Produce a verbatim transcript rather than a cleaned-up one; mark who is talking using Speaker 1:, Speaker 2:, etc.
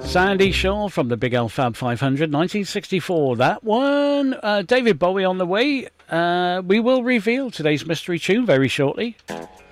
Speaker 1: Sandy Shaw from the Big L Fab five hundred, nineteen sixty-four. That one. Uh, David Bowie on the way. Uh, we will reveal today's mystery tune very shortly.